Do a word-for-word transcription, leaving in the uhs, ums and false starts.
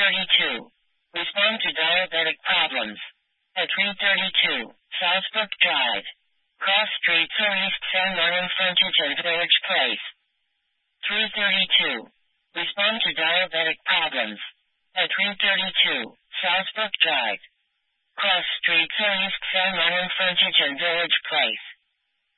thirty-two. Respond to diabetic problems. At three thirty-two, Southbrook Drive. Cross Streets or East San Martin frontage and Village Place. three thirty-two. Respond to diabetic problems. At three thirty-two, Southbrook Drive. Cross Streets or East San Martin frontage and Village Place.